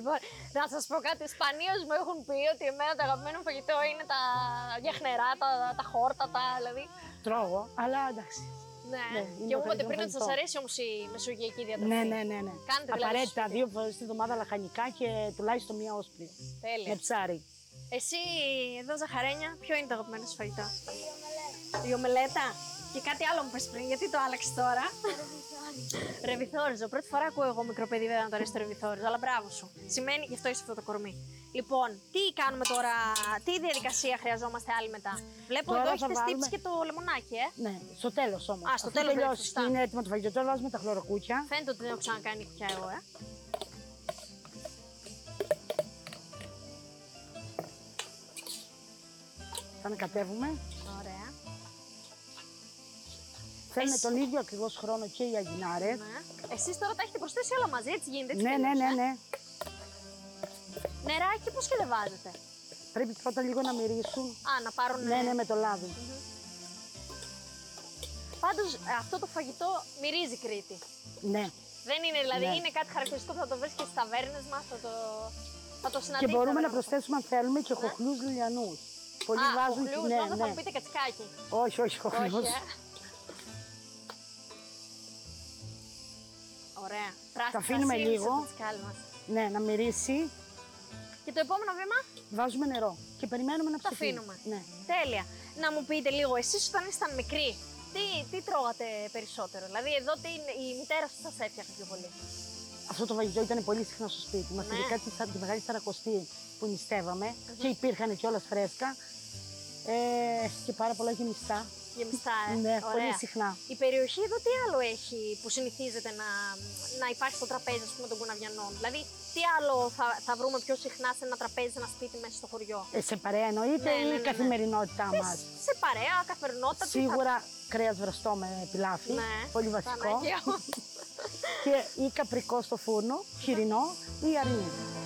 Λοιπόν, να σας πω κάτι. Σπανίως μου έχουν πει ότι εμένα το αγαπημένο μου φαγητό είναι τα γιαχνερά, τα χόρτατα, δηλαδή. Τρώγω, αλλά εντάξει. Ναι. Ναι, Και μου είναι είπατε το πριν ότι φαγητό. σας αρέσει όμως η μεσογειακή διατροφή. Ναι. Κάνετε δηλαδή Απαραίτητα στο σπίτι. 2 φορές τη βδομάδα λαχανικά και τουλάχιστον 1 όσπρια. Τέλεια. Με ψάρι. Εσύ εδώ, Ζαχαρένια, ποιο είναι το αγαπημένο σου φαγητό? Η ομελέτα. Και κάτι άλλο μου πες πριν, γιατί το άλλαξες τώρα? Ρεβιθόριζο. Πρώτη φορά ακούω εγώ μικρό παιδί βέβαια να το αρέσει το ρεβιθόριζο, αλλά μπράβο σου. Σημαίνει γι' αυτό είσαι αυτό το κορμί. Λοιπόν, τι κάνουμε τώρα, τι διαδικασία χρειαζόμαστε άλλη μετά? Βλέπω Τώρα εδώ θα έχετε βάλουμε- στύψει και το λεμονάκι, Ναι, στο τέλος όμως. Α, στο Αφού τέλος τελειώσει σωστά. και είναι έτοιμο το φαγητό, τώρα βάζουμε τα χλωροκούκια. Φαίνεται ότι δεν έχω ξανακάνει κουκιά εγώ, Θα ανακατεύουμε. Ωραία. Θέλουν Εσύ- τον ίδιο ακριβώς χρόνο και οι αγινάρες. Ναι. Εσείς τώρα τα έχετε προσθέσει όλα μαζί, έτσι γίνεται? Έτσι Ναι, τελείωσε, ναι. Νεράκι πώς και δεν βάζετε? Πρέπει πρώτα λίγο να μυρίσουν. Α, να πάρουν. Ναι, με το λάδι. Πάντως αυτό το φαγητό μυρίζει Κρήτη. Ναι. Δεν είναι δηλαδή, Ναι. είναι κάτι χαρακτηριστικό που θα το βρεις και στις ταβέρνες μας, θα το Και συναντήσετε. μπορούμε να βέβαια. προσθέσουμε αν θέλουμε και χοχλούς λιλιανούς. Πολλοί βάζουν χοχλούς, ναι, νόμιζα θα ναι. μου πείτε κατσικάκι. Όχι, χοχλούς. Όχι, Ωραία. Πράσινη Τα αφήνουμε πρασίνη λίγο. στο κατσικάλι μας. Ναι, να μυρίσει. Και το επόμενο βήμα Βάζουμε νερό και περιμένουμε να το ψηφίσει. αφήνουμε. Ναι. Τέλεια. Να μου πείτε λίγο, εσείς όταν ήσταν μικροί, τι τρώγατε περισσότερο? Δηλαδή εδώ η μητέρα σας έφτιαχνε πιο πολύ. Αυτό το φαγητό ήταν πολύ συχνά στο σπίτι μας. Ναι. Ειδικά τη Μεγάλη Σαρακοστή που νηστεύαμε και υπήρχαν κιόλας φρέσκα. Και πάρα πολλά γεμιστά. Γεμιστά, Ναι, Ωραία. πολύ συχνά. Η περιοχή εδώ τι άλλο έχει που συνηθίζεται να υπάρχει στο τραπέζι, ας πούμε, των κουναβιανών? Δηλαδή, τι άλλο θα βρούμε πιο συχνά σε ένα τραπέζι, σε ένα σπίτι μέσα στο χωριό? Σε παρέα εννοείται ή η καθημερινότητά μας. Σε παρέα, καθημερινότητα. τι Σίγουρα κρέας βραστό με πιλάφι, Ναι, πολύ το βασικό. αναγκαίο. Και ή καπρικό στο φούρνο, χοιρινό ή αρνί.